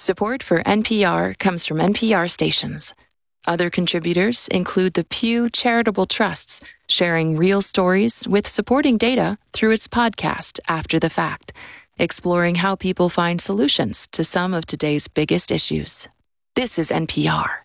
Support for NPR comes from NPR stations. Other contributors include the Pew Charitable Trusts, sharing real stories with supporting data through its podcast After the Fact, exploring how people find solutions to some of today's biggest issues. This is NPR.